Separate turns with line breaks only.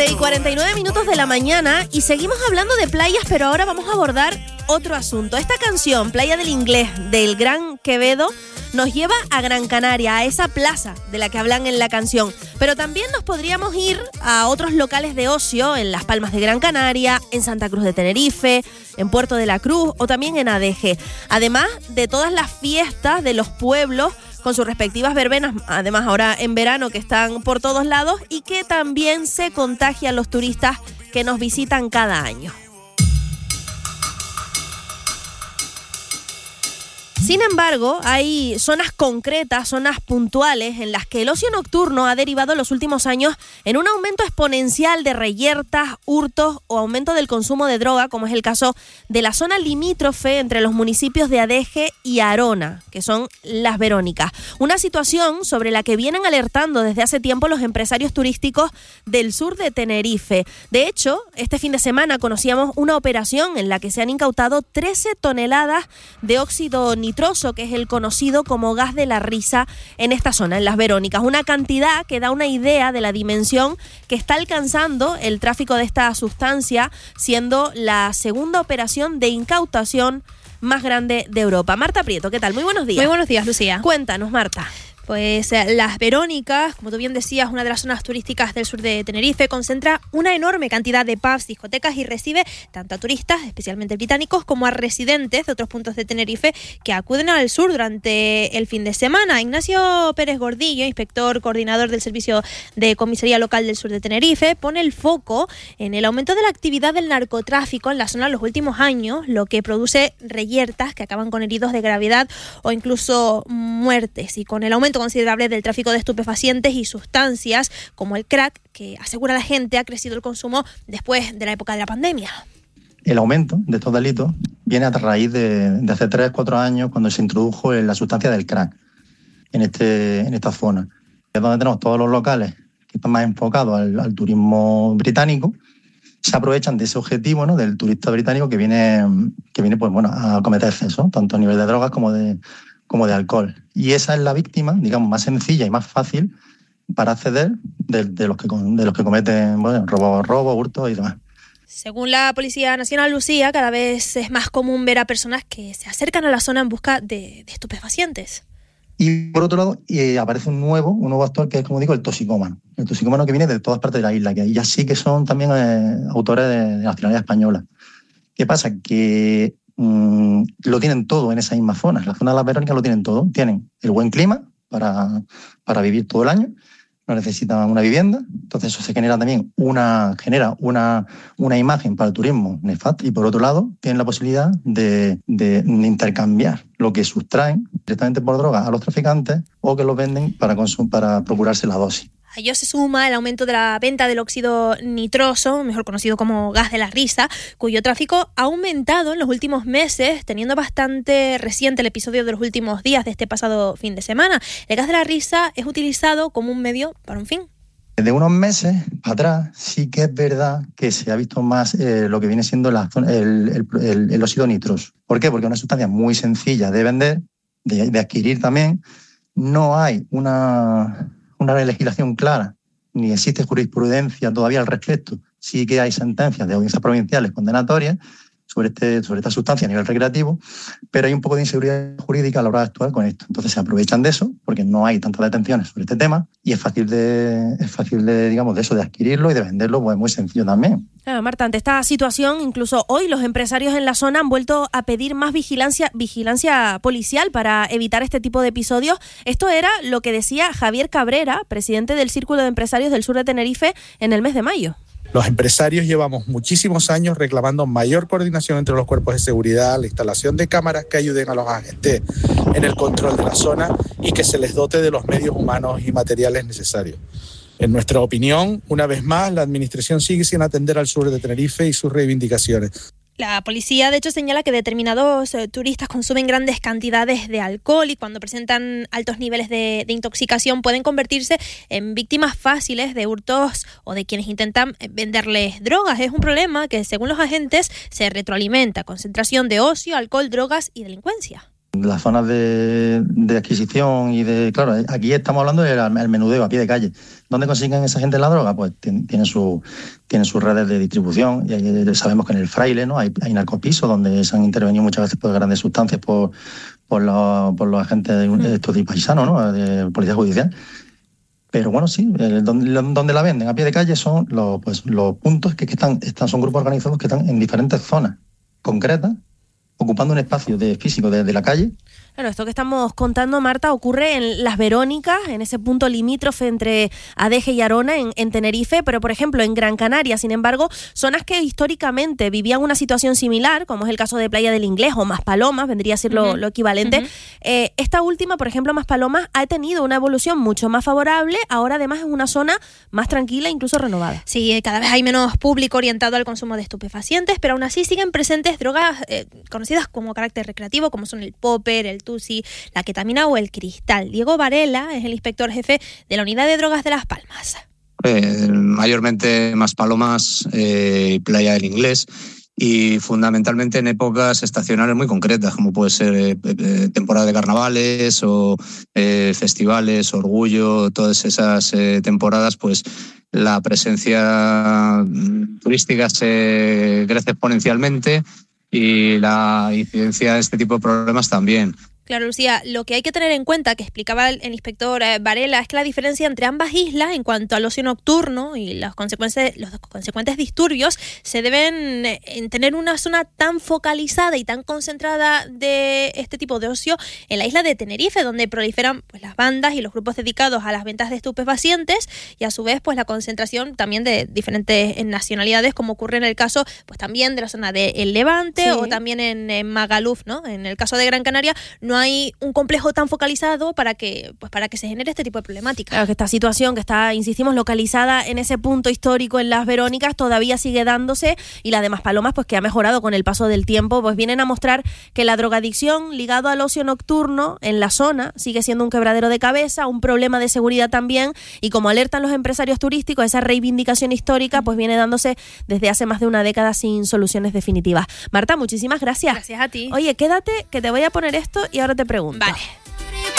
9:49 de la mañana y seguimos hablando de playas, pero ahora vamos a abordar otro asunto. Esta canción, Playa del Inglés, del Gran Quevedo, nos lleva a Gran Canaria, a esa plaza de la que hablan en la canción. Pero también nos podríamos ir a otros locales de ocio, en Las Palmas de Gran Canaria, en Santa Cruz de Tenerife, en Puerto de la Cruz o también en Adeje. Además de todas las fiestas de los pueblos con sus respectivas verbenas, además ahora en verano que están por todos lados y que también se contagian los turistas que nos visitan cada año. Sin embargo, hay zonas concretas, zonas puntuales en las que el ocio nocturno ha derivado en los últimos años en un aumento exponencial de reyertas, hurtos o aumento del consumo de droga, como es el caso de la zona limítrofe entre los municipios de Adeje y Arona, que son Las Verónicas. Una situación sobre la que vienen alertando desde hace tiempo los empresarios turísticos del sur de Tenerife. De hecho, este fin de semana conocíamos una operación en la que se han incautado 13 toneladas de óxido nitroso, que es el conocido como gas de la risa en esta zona, en Las Verónicas. Una cantidad que da una idea de la dimensión que está alcanzando el tráfico de esta sustancia, siendo la segunda operación de incautación más grande de Europa. Marta Prieto, ¿qué tal? Muy buenos días.
Muy buenos días, Lucía.
Cuéntanos, Marta.
Pues Las Verónicas, como tú bien decías, una de las zonas turísticas del sur de Tenerife, concentra una enorme cantidad de pubs, discotecas y recibe tanto a turistas, especialmente británicos, como a residentes de otros puntos de Tenerife que acuden al sur durante el fin de semana. Ignacio Pérez Gordillo, inspector coordinador del Servicio de Comisaría Local del Sur de Tenerife, pone el foco en el aumento de la actividad del narcotráfico en la zona en los últimos años, lo que produce reyertas que acaban con heridos de gravedad o incluso muertes. Y con el aumento considerable del tráfico de estupefacientes y sustancias como el crack, que asegura la gente ha crecido el consumo después de la época de la pandemia.
El aumento de estos delitos viene a raíz de hace 3-4 años, cuando se introdujo la sustancia del crack en esta zona. Es donde tenemos todos los locales que están más enfocados al turismo británico. Se aprovechan de ese objetivo, ¿no?, del turista británico que viene pues, bueno, a cometer excesos, tanto a nivel de drogas como de alcohol. Y esa es la víctima, digamos, más sencilla y más fácil para acceder de los que cometen, bueno, robo, hurto y demás.
Según la Policía Nacional, Lucía, cada vez es más común ver a personas que se acercan a la zona en busca de estupefacientes.
Y por otro lado, aparece un nuevo actor que es, como digo, el toxicómano. El toxicómano que viene de todas partes de la isla, que ahí ya sí que son también autores de nacionalidad española. ¿Qué pasa? Que lo tienen todo en esa misma zona. En la zona de Las Verónicas lo tienen todo. Tienen el buen clima para vivir todo el año, no necesitan una vivienda, entonces eso se genera también una imagen para el turismo nefasta, y por otro lado tienen la posibilidad de intercambiar lo que sustraen directamente por droga a los traficantes o que los venden para procurarse la dosis.
A ello se suma el aumento de la venta del óxido nitroso, mejor conocido como gas de la risa, cuyo tráfico ha aumentado en los últimos meses, teniendo bastante reciente el episodio de los últimos días de este pasado fin de semana. El gas de la risa es utilizado como un medio para un fin.
Desde unos meses para atrás sí que es verdad que se ha visto más lo que viene siendo el óxido nitroso. ¿Por qué? Porque es una sustancia muy sencilla de vender, de adquirir también. No hay una legislación clara, ni existe jurisprudencia todavía al respecto. Sí que hay sentencias de audiencias provinciales condenatorias sobre esta sustancia a nivel recreativo, pero hay un poco de inseguridad jurídica a la hora de actuar con esto. Entonces se aprovechan de eso, porque no hay tantas detenciones sobre este tema, y es fácil de adquirirlo y de venderlo, pues es muy sencillo también.
Claro, Marta, ante esta situación, incluso hoy los empresarios en la zona han vuelto a pedir más vigilancia policial para evitar este tipo de episodios. Esto era lo que decía Javier Cabrera, presidente del Círculo de Empresarios del Sur de Tenerife, en el mes de mayo.
Los empresarios llevamos muchísimos años reclamando mayor coordinación entre los cuerpos de seguridad, la instalación de cámaras que ayuden a los agentes en el control de la zona y que se les dote de los medios humanos y materiales necesarios. En nuestra opinión, una vez más, la Administración sigue sin atender al sur de Tenerife y sus reivindicaciones.
La policía, de hecho, señala que determinados turistas consumen grandes cantidades de alcohol y cuando presentan altos niveles de intoxicación pueden convertirse en víctimas fáciles de hurtos o de quienes intentan venderles drogas. Es un problema que, según los agentes, se retroalimenta. Concentración de ocio, alcohol, drogas y delincuencia.
Las zonas de adquisición y de... Claro, aquí estamos hablando del menudeo a pie de calle. ¿Dónde consiguen esa gente la droga? Pues tienen sus redes de distribución. Y sabemos que en el Fraile, ¿no? hay narcopisos donde se han intervenido muchas veces por grandes sustancias por los agentes de estos de paisanos, ¿no? De policía judicial. Pero bueno, sí, donde la venden a pie de calle son los puntos que son grupos organizados que están en diferentes zonas concretas, ocupando un espacio físico de la calle.
Claro, esto que estamos contando, Marta, ocurre en Las Verónicas, en ese punto limítrofe entre Adeje y Arona, en Tenerife, pero por ejemplo en Gran Canaria, sin embargo, zonas que históricamente vivían una situación similar, como es el caso de Playa del Inglés o Maspalomas, vendría a ser lo equivalente. Esta última, por ejemplo, Maspalomas, ha tenido una evolución mucho más favorable, ahora además es una zona más tranquila, incluso renovada.
Sí, cada vez hay menos público orientado al consumo de estupefacientes, pero aún así siguen presentes drogas conocidas como carácter recreativo, como son el popper, el tusi, la ketamina o el cristal. Diego Varela es el inspector jefe de la Unidad de Drogas de Las Palmas.
Mayormente Maspalomas y Playa del Inglés, y fundamentalmente en épocas estacionales muy concretas, como puede ser temporada de carnavales o festivales, Orgullo, todas esas temporadas, pues la presencia turística se crece exponencialmente y la incidencia de este tipo de problemas también.
Claro, Lucía, lo que hay que tener en cuenta, que explicaba el inspector Varela, es que la diferencia entre ambas islas en cuanto al ocio nocturno y los consecuentes disturbios se deben en tener una zona tan focalizada y tan concentrada de este tipo de ocio en la isla de Tenerife, donde proliferan pues las bandas y los grupos dedicados a las ventas de estupefacientes, y a su vez pues la concentración también de diferentes nacionalidades, como ocurre en el caso pues también de la zona del Levante, sí, o también en Magaluf, ¿no? En el caso de Gran Canaria no hay un complejo tan focalizado para que se genere este tipo de problemática.
Claro, que esta situación que está, insistimos, localizada en ese punto histórico en Las Verónicas todavía sigue dándose, y la de Maspalomas, pues que ha mejorado con el paso del tiempo, pues vienen a mostrar que la drogadicción ligado al ocio nocturno en la zona sigue siendo un quebradero de cabeza, un problema de seguridad también, y como alertan los empresarios turísticos, esa reivindicación histórica pues viene dándose desde hace más de una década sin soluciones definitivas. Marta, muchísimas gracias.
Gracias a ti.
Oye, quédate que te voy a poner esto y ahora te pregunto.
Vale.